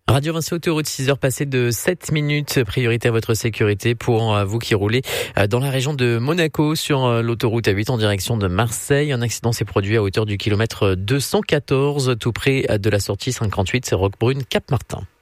Radio Vinci Autoroute, 6 heures passées de 7 minutes. Priorité à votre sécurité pour vous qui roulez dans la région de Monaco sur l'autoroute A8 en direction de Marseille. Un accident s'est produit à hauteur du kilomètre 214 tout près de la sortie 58, c'est Roquebrune, Cap-Martin.